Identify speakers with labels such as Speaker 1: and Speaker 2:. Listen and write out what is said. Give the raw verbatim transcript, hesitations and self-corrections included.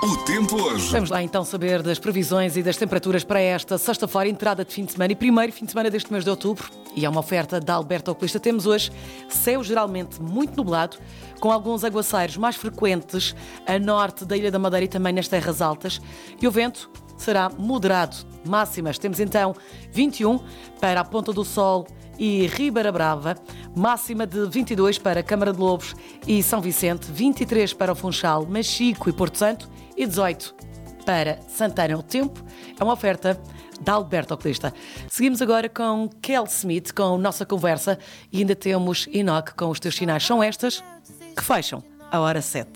Speaker 1: O tempo hoje.
Speaker 2: Vamos lá então saber das previsões e das temperaturas para esta sexta-feira, entrada de fim de semana e primeiro fim de semana deste mês de outubro. E é uma oferta da Alberto Oculista. Temos hoje céu geralmente muito nublado, com alguns aguaceiros mais frequentes a norte da Ilha da Madeira e também nas terras altas. E o vento será moderado. Máximas, temos então vinte e um para a Ponta do Sol e Ribeira Brava, máxima de vinte e dois para Câmara de Lobos e São Vicente, vinte e três para o Funchal, Machico e Porto Santo e dezoito para Santana. O tempo é uma oferta da Alberto Oculista. Seguimos agora com Kel Smith, com a nossa conversa, e ainda temos Enoch com os teus sinais. São estas que fecham a hora sete.